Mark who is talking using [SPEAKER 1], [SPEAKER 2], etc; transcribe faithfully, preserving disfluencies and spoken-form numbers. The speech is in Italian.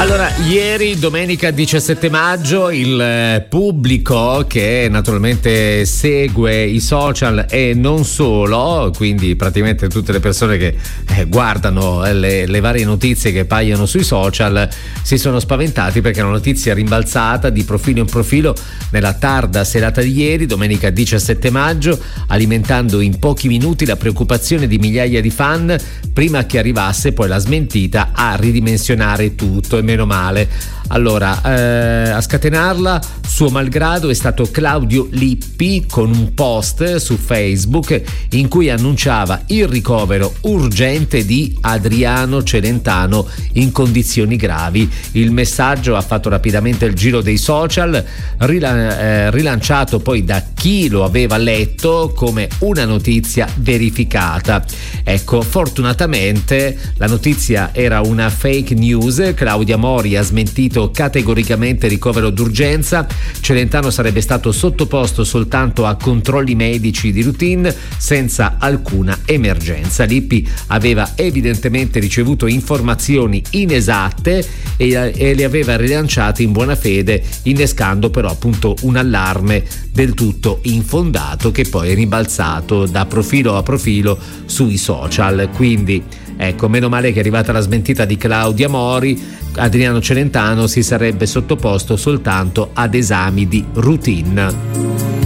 [SPEAKER 1] Allora, ieri, domenica diciassette maggio, il pubblico che naturalmente segue i social e non solo, quindi praticamente tutte le persone che eh, guardano le, le varie notizie che paiono sui social, si sono spaventati perché una notizia rimbalzata di profilo in profilo nella tarda serata di ieri, domenica diciassette maggio, alimentando in pochi minuti la preoccupazione di migliaia di fan prima che arrivasse poi la smentita a ridimensionare tutto. Meno male. Allora, eh, a scatenarla, suo malgrado, è stato Claudio Lippi con un post su Facebook in cui annunciava il ricovero urgente di Adriano Celentano in condizioni gravi. Il messaggio ha fatto rapidamente il giro dei social, rilan- eh, rilanciato poi da chi lo aveva letto come una notizia verificata. Ecco, fortunatamente la notizia era una fake news. Claudia Mori ha smentito categoricamente il ricovero d'urgenza. Celentano sarebbe stato sottoposto soltanto a controlli medici di routine senza alcuna emergenza. Lippi aveva evidentemente ricevuto informazioni inesatte e, e le aveva rilanciate in buona fede, innescando però appunto un allarme del tutto infondato che poi è ribalzato da profilo a profilo sui social. Quindi ecco, meno male che è arrivata la smentita di Claudia Mori. Adriano Celentano si sarebbe sottoposto soltanto ad esami di routine.